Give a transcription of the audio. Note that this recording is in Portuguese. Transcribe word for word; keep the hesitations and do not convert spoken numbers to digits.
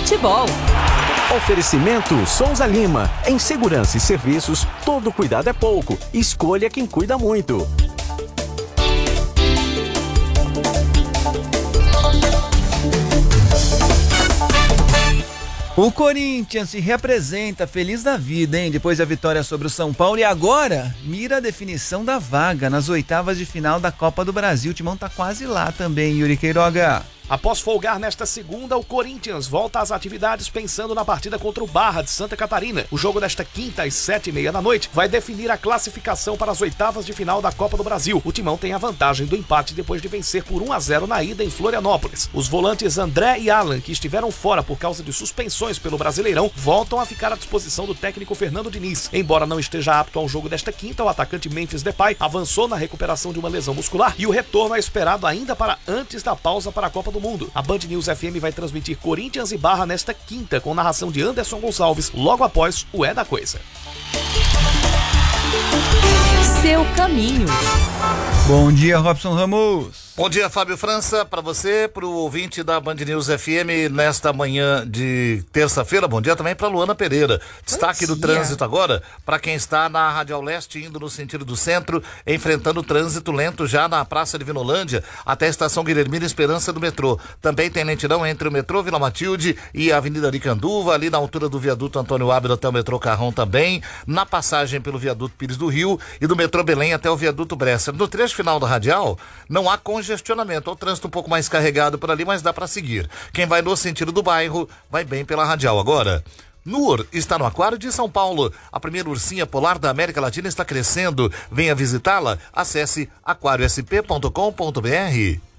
futebol. Oferecimento Souza Lima. Em segurança e serviços, todo cuidado é pouco. Escolha quem cuida muito. O Corinthians se representa feliz da vida, hein? Depois da vitória sobre o São Paulo e agora mira a definição da vaga nas oitavas de final da Copa do Brasil. O Timão tá quase lá também, Yuri Queiroga. Após folgar nesta segunda, o Corinthians volta às atividades pensando na partida contra o Barra de Santa Catarina. O jogo desta quinta às sete e meia da noite vai definir a classificação para as oitavas de final da Copa do Brasil. O Timão tem a vantagem do empate depois de vencer por um a zero na ida em Florianópolis. Os volantes André e Alan, que estiveram fora por causa de suspensões pelo Brasileirão, voltam a ficar à disposição do técnico Fernando Diniz. Embora não esteja apto ao jogo desta quinta, o atacante Memphis Depay avançou na recuperação de uma lesão muscular e o retorno é esperado ainda para antes da pausa para a Copa do Mundo. A Band News F M vai transmitir Corinthians e Barra nesta quinta, com narração de Anderson Gonçalves, logo após o É da Coisa. Seu caminho. Bom dia, Robson Ramos. Bom dia, Fábio França, para você, para o ouvinte da Band News F M nesta manhã de terça-feira. Bom dia também para Luana Pereira. Destaque do trânsito agora para quem está na Radial Leste, indo no sentido do centro, enfrentando o trânsito lento já na Praça de Vinolândia até a Estação Guilhermina Esperança do metrô. Também tem lentidão entre o metrô Vila Matilde e a Avenida Aricanduva, ali na altura do viaduto Antônio Ábila até o metrô Carrão também, na passagem pelo viaduto Pires do Rio e do metrô Belém até o viaduto Bresser. No trecho final da Radial, não há congestionamento, o trânsito um pouco mais carregado por ali, mas dá para seguir. Quem vai no sentido do bairro, vai bem pela Radial agora. Nur está no Aquário de São Paulo. A primeira ursinha polar da América Latina está crescendo. Venha visitá-la. Acesse aquário s p ponto com ponto b r.